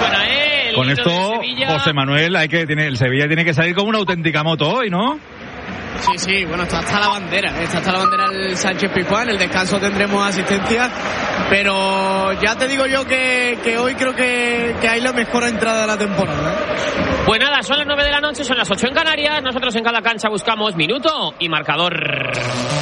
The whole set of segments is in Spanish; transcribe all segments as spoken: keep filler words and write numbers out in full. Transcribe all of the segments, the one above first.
suena, ¿eh? El Con esto, José Manuel, hay que tiene, el Sevilla tiene que salir como una auténtica moto hoy, ¿no? Sí, sí, bueno, está hasta la bandera, está hasta la bandera el Sánchez Pizjuán, el descanso tendremos asistencia, pero ya te digo yo que, que hoy creo que, que hay la mejor entrada de la temporada, ¿eh? Pues nada, son las nueve de la noche, son las ocho en Canarias, nosotros en cada cancha buscamos minuto y marcador.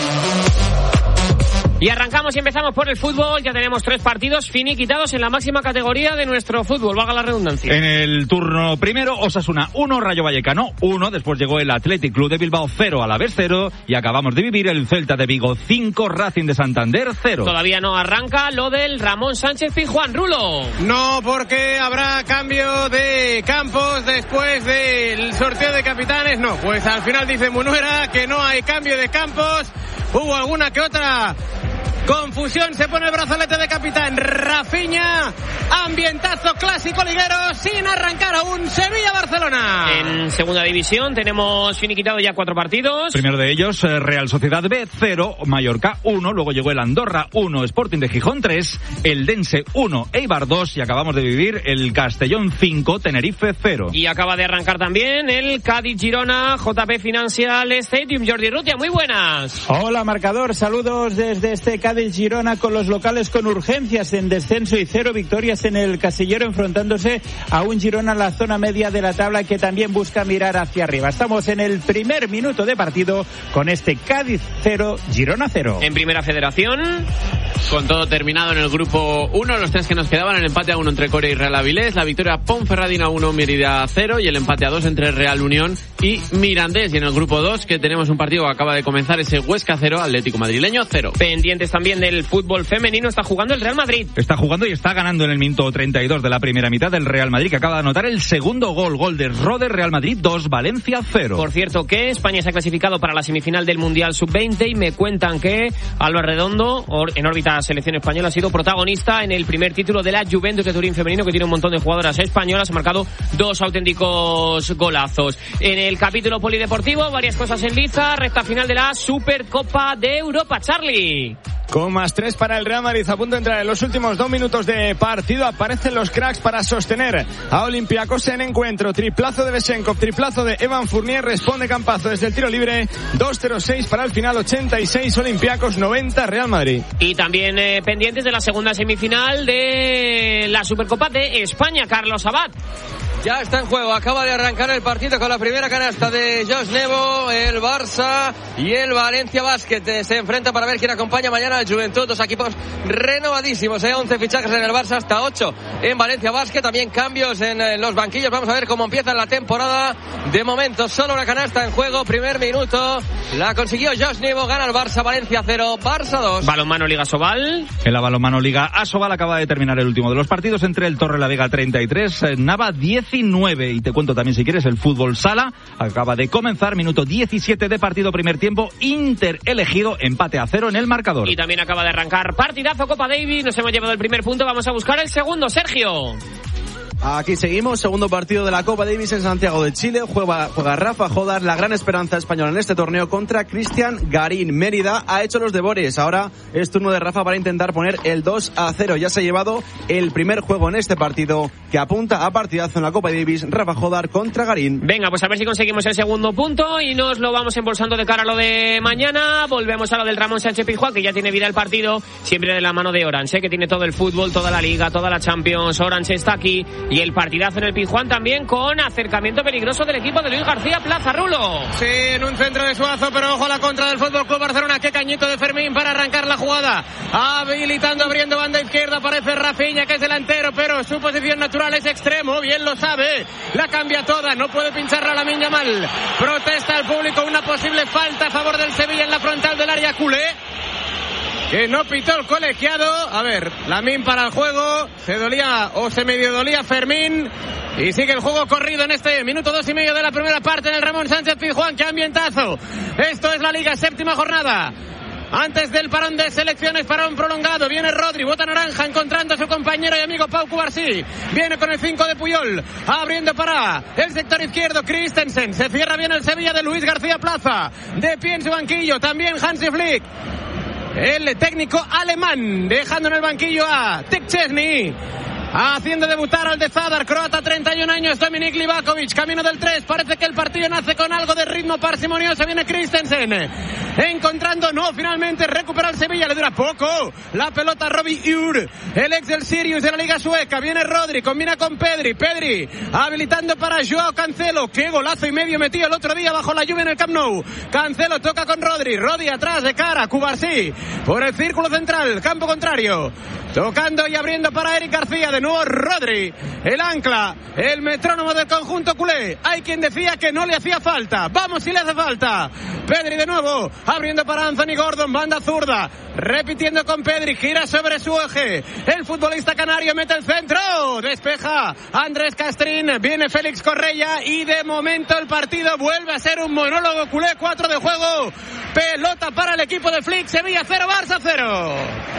Y arrancamos y empezamos por el fútbol. Ya tenemos tres partidos finiquitados en la máxima categoría de nuestro fútbol, valga la redundancia. En el turno primero, Osasuna uno, Rayo Vallecano uno. Después llegó el Athletic Club de Bilbao cero, Alavés cero. Y acabamos de vivir el Celta de Vigo cinco, Racing de Santander cero. Todavía no arranca lo del Ramón Sánchez Pizjuán. Rulo. No, porque habrá cambio de campos después del sorteo de capitanes. No, pues al final dice Munuera que no hay cambio de campos. Hubo alguna que otra confusión, se pone el brazalete de capitán Rafinha, ambientazo clásico liguero sin arrancar aún. Sevilla-Barcelona. En segunda división tenemos finiquitado ya cuatro partidos. Primero de ellos, Real Sociedad B cero, Mallorca uno, luego llegó el Andorra uno, Sporting de Gijón tres, el Dense uno, Eibar dos y acabamos de vivir el Castellón cinco, Tenerife cero. Y acaba de arrancar también el Cádiz-Girona, J P Financial Stadium. Jordi Rutia, muy buenas. Hola, marcador, saludos desde este Cádiz Girona con los locales con urgencias en descenso y cero victorias en el casillero, enfrentándose a un Girona en la zona media de la tabla que también busca mirar hacia arriba. Estamos en el primer minuto de partido con este Cádiz cero, Girona cero. En Primera Federación, con todo terminado en el grupo uno, los tres que nos quedaban, el empate a uno entre Corea y Real Avilés, la victoria Ponferradina uno, Mérida cero y el empate a dos entre Real Unión y Mirandés. Y en el grupo dos, que tenemos un partido que acaba de comenzar, ese Huesca cero, Atlético Madrileño cero. Pendientes también del fútbol femenino, está jugando el Real Madrid. Está jugando y está ganando en el minuto treinta y dos de la primera mitad del Real Madrid, que acaba de anotar el segundo gol, gol de Roder. Real Madrid dos, Valencia cero. Por cierto que España se ha clasificado para la semifinal del Mundial sub veinte y me cuentan que Álvaro Redondo, en órbita selección española, ha sido protagonista en el primer título de la Juventus de Turín femenino, que tiene un montón de jugadoras españolas, ha marcado dos auténticos golazos. En el capítulo polideportivo, varias cosas en liza, recta final de la Supercopa de Europa. Charlie. Con más tres para el Real Madrid, a punto de entrar en los últimos dos minutos de partido, aparecen los cracks para sostener a Olympiacos en encuentro. Triplazo de Besenkov, triplazo de Evan Fournier, responde Campazo desde el tiro libre. Dos cero seis para el final, ochenta y seis Olympiacos, noventa Real Madrid. Y también eh, pendientes de la segunda semifinal de la Supercopa de España, Carlos Abad. Ya está en juego, acaba de arrancar el partido con la primera canasta de Josh Nevo, el Barça y el Valencia Basket se enfrenta para ver quién acompaña mañana al Juventud, dos equipos renovadísimos, ¿eh? once fichajes en el Barça, hasta ocho en Valencia Basket, también cambios en eh, los banquillos. Vamos a ver cómo empieza la temporada. De momento solo una canasta en juego, primer minuto, la consiguió Josh Nevo, gana el Barça, Valencia cero, Barça dos. Balonmano Liga Sobal. En la Balonmano Liga Asobal acaba de terminar el último de los partidos entre el Torrelavega treinta y tres, Nava diecinueve. Y te cuento también, si quieres, el fútbol sala acaba de comenzar, minuto diecisiete de partido, primer tiempo, Inter elegido, empate a cero en el marcador. Y también acaba de arrancar partidazo Copa Davis, nos hemos llevado el primer punto, vamos a buscar el segundo. Sergio. Aquí seguimos, segundo partido de la Copa Davis en Santiago de Chile. Juega, juega Rafa Jodas, la gran esperanza española en este torneo, contra Cristian Garín. Mérida ha hecho los deberes. Ahora es turno de Rafa para intentar poner el dos a cero. Ya se ha llevado el primer juego en este partido, que apunta a partidazo en la Copa Davis. Rafa Jodar contra Garín. Venga, pues a ver si conseguimos el segundo punto y nos lo vamos embolsando de cara a lo de mañana. Volvemos a lo del Ramón Sánchez Pizjuán, que ya tiene vida el partido, siempre de la mano de Orange, ¿eh? Que tiene todo el fútbol, toda la Liga, toda la Champions. Orange está aquí. Y el partidazo en el Pizjuán también, con acercamiento peligroso del equipo de Luis García Plaza. Rulo. Sí, en un centro de Suazo, pero ojo a la contra del Fútbol Club Barcelona. Qué cañito de Fermín para arrancar la jugada. Habilitando, abriendo banda izquierda, aparece Rafinha, que es delantero, pero su posición natural es extremo. Bien lo sabe. La cambia toda. No puede pincharla a Lamine Yamal. Protesta al público una posible falta a favor del Sevilla en la frontal del área culé, que no pitó el colegiado. A ver, Lamine para el juego. Se dolía o se medio dolía Fermín. Y sigue el juego corrido en este minuto dos y medio de la primera parte en el Ramón Sánchez Pizjuán. ¡Qué ambientazo! Esto es la Liga, séptima jornada. Antes del parón de selecciones, parón prolongado. Viene Rodri, bota naranja, encontrando a su compañero y amigo Pau Cubarsí. Viene con el cinco de Puyol, abriendo para el sector izquierdo Christensen. Se cierra bien el Sevilla de Luis García Plaza. De pie en su banquillo, también Hansi Flick, el técnico alemán, dejando en el banquillo a Tech Chesney. haciendo debutar al de Zadar, croata, treinta y un años, Dominik Livakovic, camino del tres, parece que el partido nace con algo de ritmo parsimonioso, viene Christensen, encontrando, no, finalmente recupera el Sevilla, le dura poco, la pelota a Robbie Ur, el ex del Sirius de la Liga Sueca, viene Rodri, combina con Pedri, Pedri, habilitando para Joao Cancelo, qué golazo y medio metido el otro día bajo la lluvia en el Camp Nou, Cancelo toca con Rodri, Rodri atrás de cara, Cubarsí, por el círculo central, campo contrario, tocando y abriendo para Eric García, de nuevo Rodri, el ancla, el metrónomo del conjunto culé. Hay quien decía que no le hacía falta, vamos si le hace falta. Pedri de nuevo, abriendo para Anthony Gordon, banda zurda, repitiendo con Pedri, gira sobre su eje, el futbolista canario mete el centro, despeja Andrés Castrín, viene Félix Correia y de momento el partido vuelve a ser un monólogo culé, cuatro de juego, pelota para el equipo de Flick, Sevilla cero, Barça cero.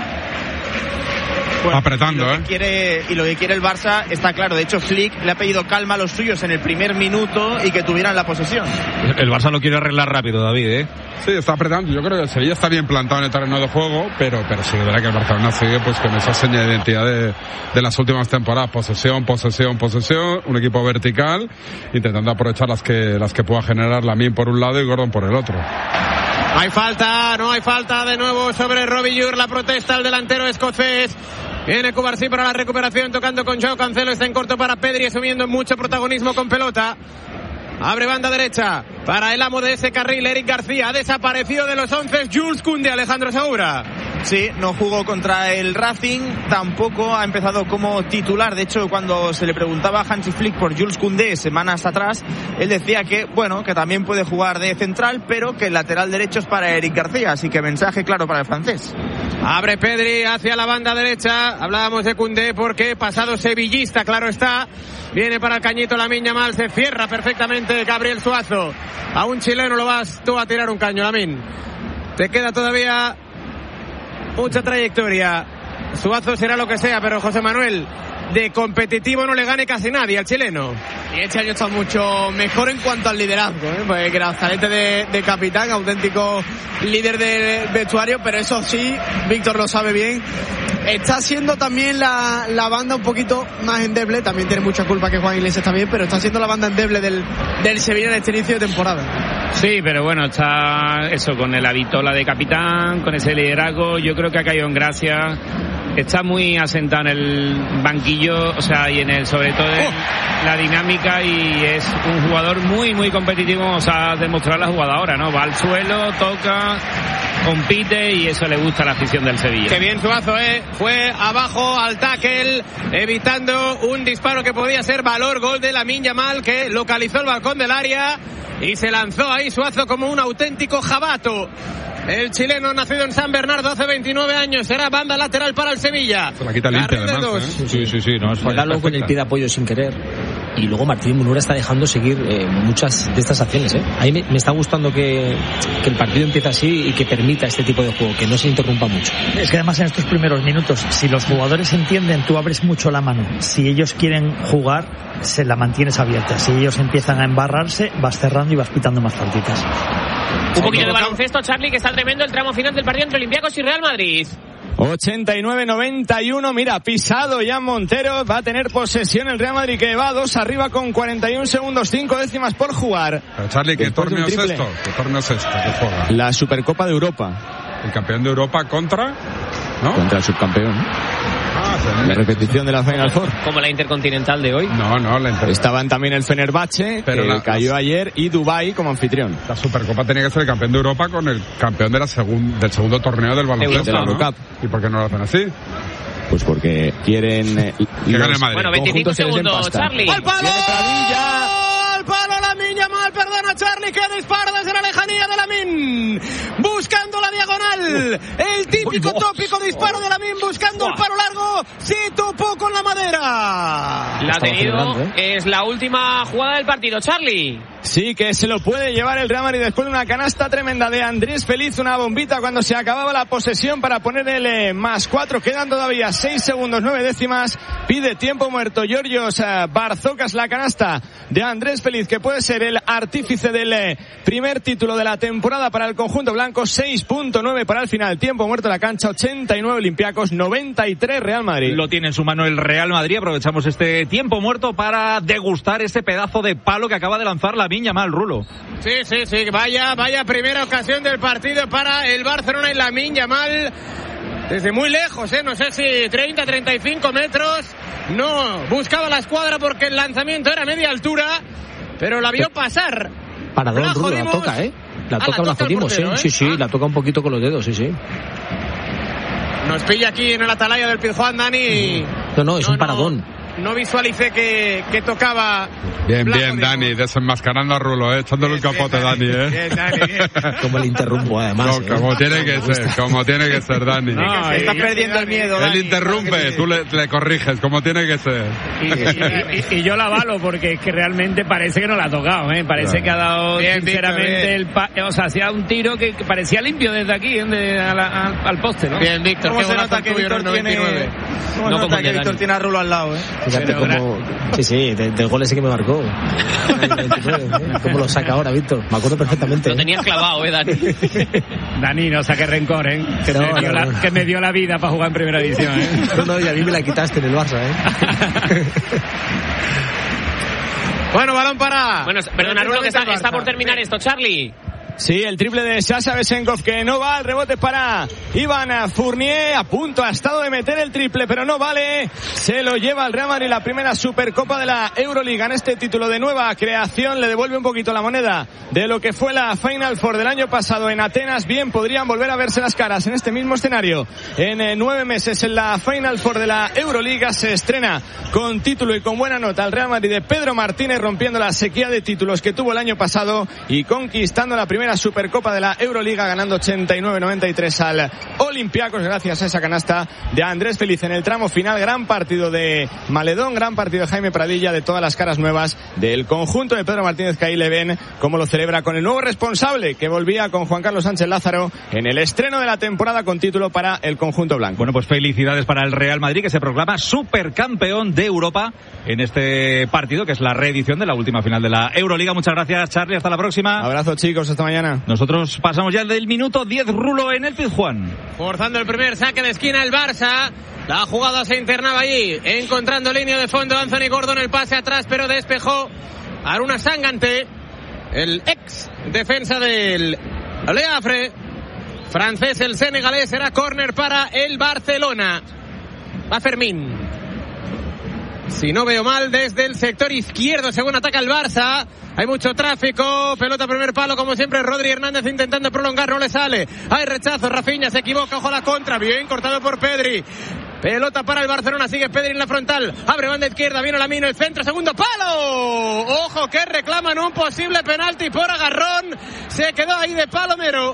Bueno, apretando, y lo ¿eh? Que quiere, y lo que quiere el Barça está claro. De hecho, Flick le ha pedido calma a los suyos en el primer minuto y que tuvieran la posesión. El Barça lo quiere arreglar rápido, David, ¿eh? Sí, está apretando. Yo creo que el Sevilla está bien plantado en el terreno de juego, pero, pero sí, de verdad que el Barcelona sigue pues con esa seña de identidad de, de las últimas temporadas. Posesión, posesión, posesión. Un equipo vertical, intentando aprovechar las que, las que pueda generar Lamine por un lado y Gordon por el otro. No hay falta, no hay falta de nuevo sobre Robbie Ur, la protesta al delantero escocés. Viene Cubarsí para la recuperación, tocando con Joao Cancelo, está en corto para Pedri, asumiendo mucho protagonismo con pelota. Abre banda derecha para el amo de ese carril, Eric García. Ha desaparecido de los once Jules Koundé, Alejandro Segura. Sí, no jugó contra el Racing, tampoco ha empezado como titular. De hecho, cuando se le preguntaba a Hansi Flick por Jules Koundé semanas atrás, él decía que, bueno, que también puede jugar de central, pero que el lateral derecho es para Eric García. Así que mensaje claro para el francés. Abre Pedri hacia la banda derecha. Hablábamos de Koundé porque pasado sevillista, claro está. Viene para el cañito Lamine Yamal, se cierra perfectamente Gabriel Suazo. A un chileno lo vas tú a tirar un caño, Lamine. Te queda todavía mucha trayectoria. Suazo será lo que sea, pero José Manuel, de competitivo no le gane casi nadie al chileno. Y este año está mucho mejor en cuanto al liderazgo, ¿eh? Pues brazalete de, de capitán, auténtico líder del vestuario, pero eso sí, Víctor lo sabe bien, está siendo también la, la banda un poquito más endeble, también tiene mucha culpa que Juan Iglesias también, pero está siendo la banda endeble del, del Sevilla en este inicio de temporada. Sí, pero bueno, está eso, con el Avitola de capitán, con ese liderazgo, yo creo que ha caído en gracia. Está muy asentado en el banquillo, o sea, y en el, sobre todo en oh. la dinámica, y es un jugador muy, muy competitivo, o sea, demostrar la jugada ahora, ¿no? Va al suelo, toca, compite, y eso le gusta a la afición del Sevilla. Qué bien Suazo, ¿eh? Fue abajo al tackle, evitando un disparo que podía ser valor, gol de Lamine Yamal, que localizó el balcón del área y se lanzó ahí Suazo como un auténtico jabato. El chileno, nacido en San Bernardo hace veintinueve años, será banda lateral para el Sevilla. Se la quita limpia, además, ¿eh? Sí, sí, sí. No, es Juan con el pie de apoyo sin querer. Y luego Martín Munura está dejando seguir eh, muchas de estas acciones, ¿eh? A mí me, me está gustando que, que el partido empiece así y que permita este tipo de juego, que no se interrumpa mucho. Es que además en estos primeros minutos, si los jugadores entienden, tú abres mucho la mano. Si ellos quieren jugar, se la mantienes abierta. Si ellos empiezan a embarrarse, vas cerrando y vas pitando más faltitas. Un poquito de baloncesto, Charlie, que está tremendo el tramo final del partido entre Olympiacos y Real Madrid. ochenta y nueve noventa y uno, mira, pisado ya Montero, va a tener posesión el Real Madrid, que va a dos arriba con cuarenta y un segundos, cinco décimas por jugar. Pero Charlie, ¿qué torneo es esto? ¿Qué torneo es esto que juega? La Supercopa de Europa. ¿El campeón de Europa contra? ¿No? Contra el subcampeón. Ah, la repetición de la Final Four. Como la Intercontinental de hoy. No, no, la Inter... Estaban también el Fenerbahce, pero que la... cayó ayer, y Dubái como anfitrión. La Supercopa tenía que ser el campeón de Europa con el campeón de la segun... del segundo torneo del baloncesto, de la Eurocup. ¿No? ¿Y por qué no lo hacen así? Pues porque quieren eh, que gane Madrid. Bueno, veinticinco segundos, Charlie. ¡Al palo! ¡Al palo Lamine Yamal! Perdona, Charlie, que dispara desde la lejanía de Lamine. Buscando la diagonal. El típico tópico disparo de Lamine, buscando el paro largo. Se topó con la madera. La ha tenido, ¿eh? Es la última jugada del partido, Charlie. Sí, que se lo puede llevar el Real Madrid después de una canasta tremenda de Andrés Feliz, una bombita cuando se acababa la posesión para poner el eh, más cuatro. Quedan todavía seis segundos, nueve décimas. Pide tiempo muerto Georgios eh, Barzocas, la canasta de Andrés Feliz, que puede ser el artífice del eh, primer título de la temporada para el conjunto blanco. seis punto nueve para el final. Tiempo muerto en la cancha, ochenta y nueve Olympiacos, noventa y tres Real Madrid. Lo tiene en su mano el Real Madrid. Aprovechamos este tiempo muerto para degustar ese pedazo de palo que acaba de lanzar la Lamine Yamal, Rulo. Sí, sí, sí, vaya, vaya primera ocasión del partido para el Barcelona y Lamine Yamal. Desde muy lejos, ¿eh? No sé si treinta, treinta y cinco metros. No buscaba la escuadra porque el lanzamiento era media altura, pero la vio pasar. Paradón, la Rulo, la toca, ¿eh? La ah, toca, la, la toca jodimos, portero, ¿eh? ¿eh? Sí, sí, ah. la toca un poquito con los dedos, sí, sí. Nos pilla aquí en el atalaya del Pizjuán, Dani. No, no, es no, un paradón. No. No visualicé que, que tocaba. Bien, bien, Dani, desenmascarando a Rulo, ¿eh? Echándole un capote, bien, Dani, ¿eh? Bien, Dani, bien. Como le interrumpo, además. No, como ¿eh? tiene que ser, como tiene que ser, Dani. No, está perdiendo el miedo, Dani. Él interrumpe, tú le, le corriges, como tiene que ser. Y, y, y, y yo la avalo porque es que realmente parece que no la ha tocado, ¿eh? Parece claro. que ha dado, bien, sinceramente, Víctor, el pa o sea, hacía un tiro que, que parecía limpio desde aquí, de, a la, al, al poste, ¿no? Bien, Víctor, ¿cómo se nota que Víctor tiene, ¿cómo no nota que Víctor tiene a Rulo al lado, eh? Fíjate cómo... Sí, sí, del, del gol ese que me marcó. ¿Cómo lo saca ahora, Víctor? Me acuerdo perfectamente. Lo tenías clavado, ¿eh, Dani? Dani, no saque rencor, ¿eh? Que, no, me dio no, la, no. que me dio la vida para jugar en primera división, ¿eh? No, no, y a mí me la quitaste en el Barça, ¿eh? Bueno, balón para... Bueno, perdona, Rulo, que está, está por terminar esto, Charlie. Sí, el triple de Sasha Besenkov que no va, el rebote para Iván Fournier, a punto ha estado de meter el triple, pero no vale, se lo lleva el Real Madrid, la primera Supercopa de la Euroliga en este título de nueva creación, le devuelve un poquito la moneda de lo que fue la Final Four del año pasado en Atenas. Bien, podrían volver a verse las caras en este mismo escenario en eh, nueve meses en la Final Four de la Euroliga. Se estrena con título y con buena nota el Real Madrid de Pedro Martínez, rompiendo la sequía de títulos que tuvo el año pasado y conquistando la primera Supercopa de la Euroliga, ganando ochenta y nueve noventa y tres al Olympiacos gracias a esa canasta de Andrés Feliz en el tramo final. Gran partido de Maledón, gran partido de Jaime Pradilla, de todas las caras nuevas del conjunto de Pedro Martínez, que ahí le ven cómo lo celebra con el nuevo responsable que volvía con Juan Carlos Sánchez Lázaro en el estreno de la temporada con título para el conjunto blanco. Bueno, pues felicidades para el Real Madrid, que se proclama supercampeón de Europa en este partido, que es la reedición de la última final de la Euroliga. Muchas gracias, Charlie, hasta la próxima. Abrazo, chicos, hasta mañana. Nosotros pasamos ya del minuto diez, Rulo, en el Pizjuán. Forzando el primer saque de esquina el Barça. La jugada se internaba allí, encontrando línea de fondo Anthony Gordon, el pase atrás, pero despejó Aruna Sangante, el ex defensa del Le Havre francés, el senegalés. Será córner para el Barcelona. Va Fermín. Si no veo mal, desde el sector izquierdo, según ataca el Barça. Hay mucho tráfico, pelota primer palo, como siempre Rodri Hernández intentando prolongar, no le sale. Hay rechazo, Rafinha se equivoca, ojo a la contra, bien cortado por Pedri. Pelota para el Barcelona, sigue Pedri en la frontal, abre banda izquierda, viene Lamine, el centro, segundo palo. Ojo que reclaman un posible penalti por agarrón, se quedó ahí de Palomero.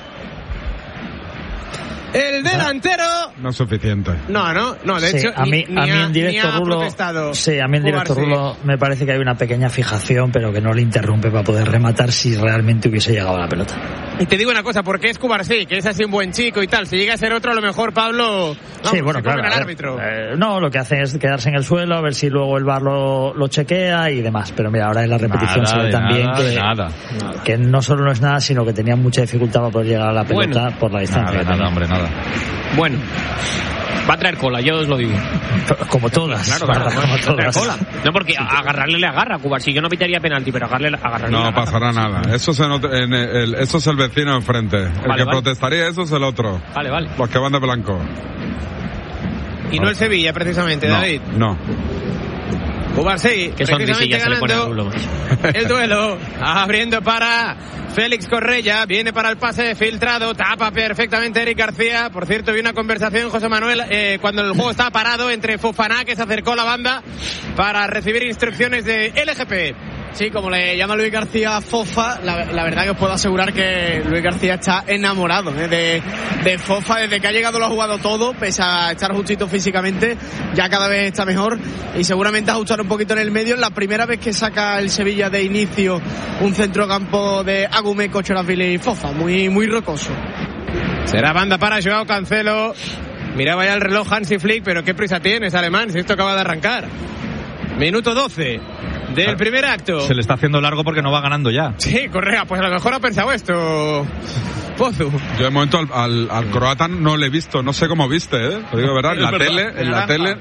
El delantero. No es suficiente. No, no, no, de sí, hecho, a mí, ni, a mí ha, en directo Rulo, sí, a mí en directo Rulo me parece que hay una pequeña fijación, pero que no le interrumpe para poder rematar si realmente hubiese llegado a la pelota. Y te digo una cosa, porque es Cubarsí, que es así un buen chico y tal. Si llega a ser otro, a lo mejor Pablo. Vamos, sí, bueno, se claro. Al árbitro. Eh, no, lo que hace es quedarse en el suelo, a ver si luego el V A R lo, lo chequea y demás. Pero mira, ahora en la repetición nada, se ve también nada, que, nada. que no solo no es nada, sino que tenía mucha dificultad para poder llegar a la pelota bueno, por la distancia. Nada, nada, hombre, nada. Bueno, va a traer cola, yo os lo digo. Como todas. Claro, claro, claro, como todas. Cola. No, porque a agarrarle le agarra a Cubarsí. Yo no pitaría penalti, pero agarrarle, agarrarle no le agarra. pasará nada. Eso, se not- en el, eso es el vecino enfrente. El vale, que vale. protestaría eso es el otro. Vale, vale. Los que van de blanco. Y no el Sevilla, precisamente, no, David. No. Cubarsí, que precisamente ganando el duelo, abriendo para Félix Correia, viene para el pase filtrado, tapa perfectamente Eric García. Por cierto, vi una conversación, José Manuel, eh, cuando el juego estaba parado, entre Fofana, que se acercó a la banda para recibir instrucciones de L G P. Sí, como le llama Luis García Fofa, la, la verdad que os puedo asegurar que Luis García está enamorado ¿eh? de, de Fofa. Desde que ha llegado lo ha jugado todo, pese a estar justito físicamente, ya cada vez está mejor y seguramente ajustar un poquito en el medio. La primera vez que saca el Sevilla de inicio un centrocampo de Agumé, Cochoraville y Fofa, muy, muy rocoso. Será banda para Joao Cancelo. Miraba ya el reloj Hansi Flick, pero qué prisa tienes, alemán, si esto acaba de arrancar. Minuto doce del primer acto. Se le está haciendo largo porque no va ganando ya. Sí, Correa, pues a lo mejor ha pensado esto Pozu. Yo de momento al, al, al croata no le he visto, no sé cómo viste, ¿eh? Lo digo verdad, en la tele, en la tele...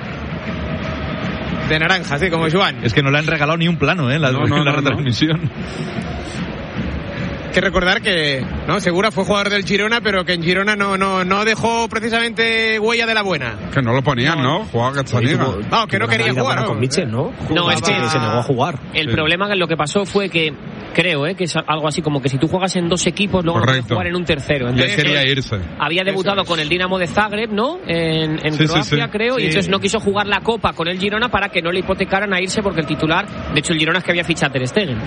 De naranja, sí, como Joan. Es que no le han regalado ni un plano, ¿eh? La, no, no, la no, retransmisión. No. Hay que recordar que no Segura fue jugador del Girona, pero que en Girona no no no dejó precisamente huella de la buena. Que no lo ponían, ¿no? ¿no? Jugaba Gazzaniga. No, que no quería jugar. ¿no? Con Mitchell, ¿no? No, es que se negó a jugar. El sí. problema que lo que pasó fue que creo, ¿eh? que es algo así como que si tú juegas en dos equipos, luego no puedes jugar en un tercero. Entonces, él quería irse. Había debutado con el Dinamo de Zagreb, ¿no? En, en sí, Croacia, sí, sí. creo, sí. y entonces no quiso jugar la Copa con el Girona para que no le hipotecaran a irse porque el titular, de hecho el Girona es que había fichado a Ter Stegen.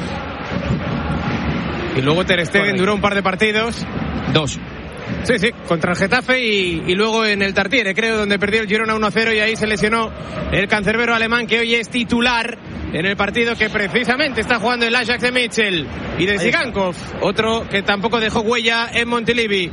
Y luego Ter Stegen duró un par de partidos. Dos. Sí, sí, contra el Getafe y, y luego en el Tartiere, creo, donde perdió el Girona uno a cero y ahí se lesionó el cancerbero alemán que hoy es titular en el partido que precisamente está jugando el Ajax de Mitchell y de Zigankov, otro que tampoco dejó huella en Montilivi.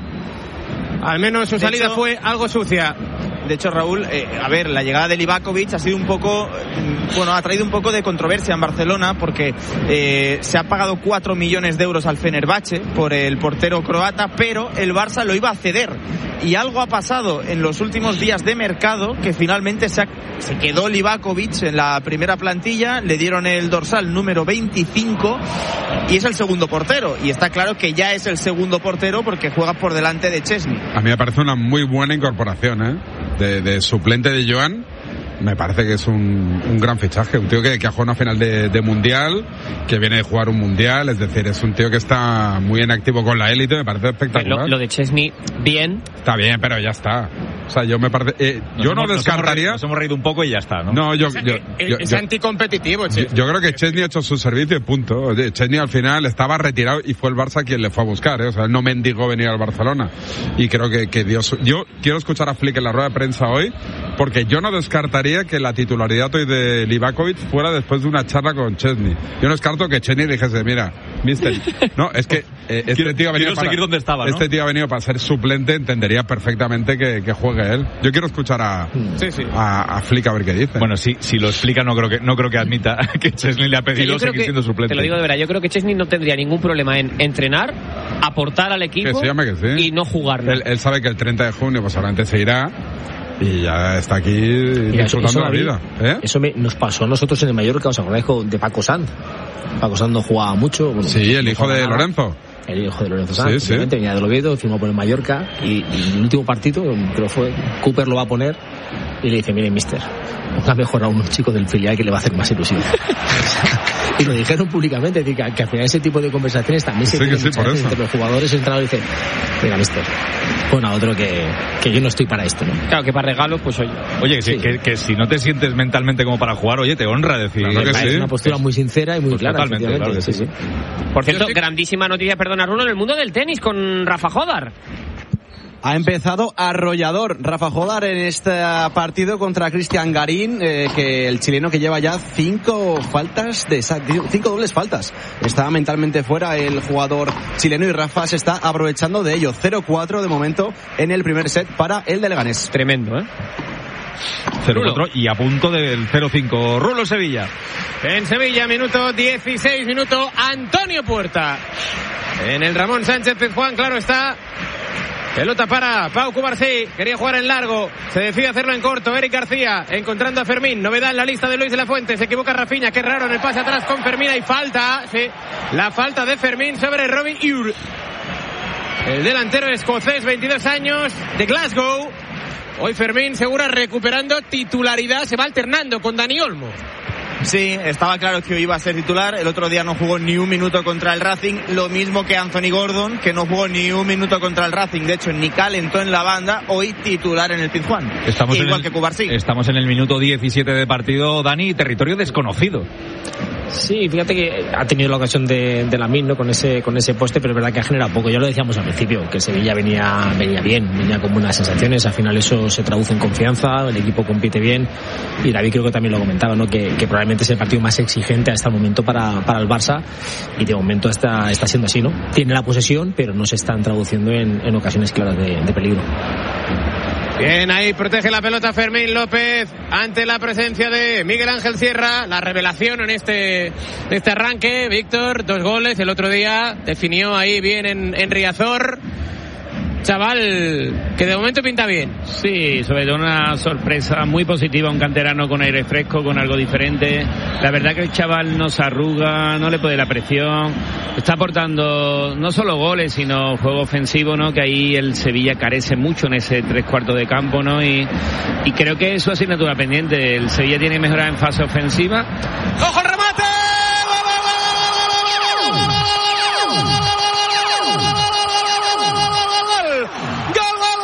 Al menos su salida hecho, fue algo sucia. De hecho, Raúl, eh, a ver, la llegada de Livakovic ha sido un poco, bueno, ha traído un poco de controversia en Barcelona porque eh, se ha pagado cuatro millones de euros al Fenerbahce por el portero croata, pero el Barça lo iba a ceder. Y algo ha pasado en los últimos días de mercado que finalmente se, ha, se quedó Livakovic en la primera plantilla, le dieron el dorsal número veinticinco y es el segundo portero. Y está claro que ya es el segundo portero porque juega por delante de Chesney. A mí me parece una muy buena incorporación, ¿eh? De, de suplente de Joan. Me parece que es un, un gran fichaje, un tío que, que ha jugado una final de, de mundial, que viene de jugar un mundial, es decir, es un tío que está muy en activo con la élite, me parece espectacular. Lo, lo de Chesney, bien. Está bien, pero ya está. O sea, yo me parece, eh, yo hemos, no descartaría. Nos hemos, reído, nos hemos reído un poco y ya está, ¿no? No, yo, o sea, yo, es, yo, es yo anticompetitivo, Chesney. Yo, yo creo que Chesney ha hecho su servicio y punto. Oye, Chesney al final estaba retirado y fue el Barça quien le fue a buscar, ¿eh? O sea, él no mendigó venir al Barcelona. Y creo que, que Dios, yo quiero escuchar a Flick en la rueda de prensa hoy, porque yo no descartaría que la titularidad hoy de Livakovic fuera después de una charla con Chesney. Yo no descarto que Chesney dijese, mira, mister, no, es que eh, este quiero, tío ha venido quiero para, seguir donde estaba, ¿no? Este tío ha venido para ser suplente, entendería perfectamente que, que juegue él. Yo quiero escuchar a, sí, sí. a, a Flick a ver qué dice. Bueno, si, si lo explica, no creo que, no creo que admita que Chesney le ha pedido seguir que, siendo suplente. Te lo digo de verdad, yo creo que Chesney no tendría ningún problema en entrenar, aportar al equipo que sí, que sí. y no jugarlo. Él, él sabe que el treinta de junio pues seguramente se irá y ya está aquí Mira, disfrutando eso, eso la vida. ¿Eh? Eso me, nos pasó a nosotros en el Mallorca, ¿os acordáis de Paco Sanz? Paco Sanz no jugaba mucho. Bueno, sí, el hijo de nada. Lorenzo. El hijo de Lorenzo Sanz, sí, sí. venía del Oviedo, firmó por el Mallorca y, y el último partido, creo fue, Cooper lo va a poner y le dice, mire, mister, ha mejorado un chico del filial que le va a hacer más ilusión. Y lo dijeron públicamente, es decir, que, que al final ese tipo de conversaciones también se sí, tienen sí, muchas veces entre los jugadores y el entrenador dice, mira, mister, bueno, otro que, que yo no estoy para esto, ¿no? Claro, que para regalos, pues oye. Oye, sí. que, que si no te sientes mentalmente como para jugar, oye, te honra decir. Claro que sí. Es una postura muy sincera y muy pues clara. Totalmente, claro que sí, sí. Por cierto, grandísima noticia, perdona, Rulo, en el mundo del tenis con Rafa Jodar. Ha empezado arrollador Rafa Jodar en este partido contra Cristian Garín, eh, que el chileno que lleva ya cinco faltas, de cinco dobles faltas. Está mentalmente fuera el jugador chileno y Rafa se está aprovechando de ello. cero cuatro de momento en el primer set para el de Leganés. Tremendo, ¿eh? cero cuatro y a punto del cero cinco. Rulo Sevilla. En Sevilla, minuto dieciséis, minuto Antonio Puerta. En el Ramón Sánchez Pizjuán, claro está. Pelota para Pau Cubarsí, quería jugar en largo, se decide hacerlo en corto. Eric García encontrando a Fermín, novedad en la lista de Luis de la Fuente, se equivoca Rafinha, qué raro en el pase atrás con Fermín, hay falta, sí, la falta de Fermín sobre Robin Ure. El delantero escocés, veintidós años, de Glasgow. Hoy Fermín Segura recuperando titularidad, se va alternando con Dani Olmo. Sí, estaba claro que hoy iba a ser titular. El otro día no jugó ni un minuto contra el Racing. Lo mismo que Anthony Gordon, que no jugó ni un minuto contra el Racing. De hecho, ni calentó en la banda. Hoy titular en el Pizjuán. Estamos Igual en el, que Cubarsí. Estamos en el minuto diecisiete de partido, Dani, territorio desconocido. Sí, fíjate que ha tenido la ocasión de, de Lamine, ¿no? con ese con ese poste, pero es verdad que ha generado poco. Ya lo decíamos al principio, que Sevilla venía venía bien, venía con buenas sensaciones. Al final eso se traduce en confianza, el equipo compite bien, y David creo que también lo comentaba, ¿no? que, que probablemente es el partido más exigente hasta el momento para, para el Barça, y de momento está, está siendo así, ¿no? Tiene la posesión, pero no se están traduciendo en, en ocasiones claras de, de peligro. Bien, ahí protege la pelota Fermín López ante la presencia de Miguel Ángel Sierra, la revelación en este, en este arranque. Víctor, dos goles, el otro día definió ahí bien en, en Riazor. Chaval que de momento pinta bien. Sí, sobre todo una sorpresa muy positiva, un canterano con aire fresco, con algo diferente. La verdad que el chaval no se arruga, no le puede la presión, está aportando no solo goles, sino juego ofensivo, ¿no? Que ahí el Sevilla carece mucho en ese tres cuartos de campo, ¿no? Y, y creo que es su asignatura pendiente. El Sevilla tiene que mejorar en fase ofensiva. ¡Ojo el remate!